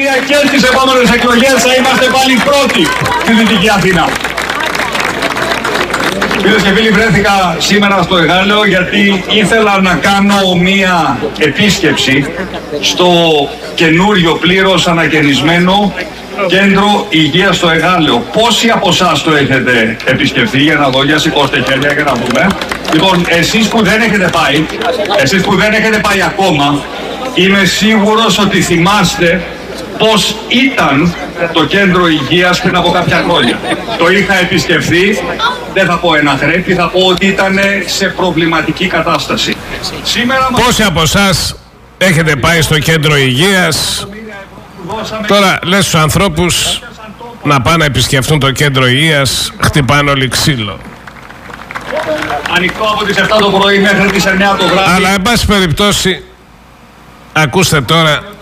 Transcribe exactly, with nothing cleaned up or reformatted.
Ευκαιρία και στις επόμενες εκλογές θα είμαστε πάλι πρώτοι στη Δυτική Αθήνα. Φίλες και φίλοι, βρέθηκα σήμερα στο Εγάλεο γιατί ήθελα να κάνω μία επίσκεψη στο καινούριο πλήρως ανακαινισμένο κέντρο υγείας στο Εγάλεο. Πόσοι από εσάς το έχετε επισκεφθεί? Για να δω, για σηκώστε χέρια για να δούμε. Λοιπόν, εσείς που δεν έχετε πάει, εσείς που δεν έχετε πάει ακόμα, είμαι σίγουρος ότι θυμάστε πώς ήταν το κέντρο υγείας πριν από κάποια χρόνια. Το είχα επισκεφθεί, δεν θα πω ένα χρέπι, θα πω ότι ήταν σε προβληματική κατάσταση. Σήμερα... Πόσοι από εσάς έχετε πάει στο κέντρο υγείας? Τώρα λες στους ανθρώπους να πάνε να επισκεφτούν το κέντρο υγείας, χτυπάνε όλοι ξύλο. Ανοιχτό από τις επτά το πρωί μέχρι τις εννιά το βράδυ. Αλλά εν πάση περιπτώσει, ακούστε τώρα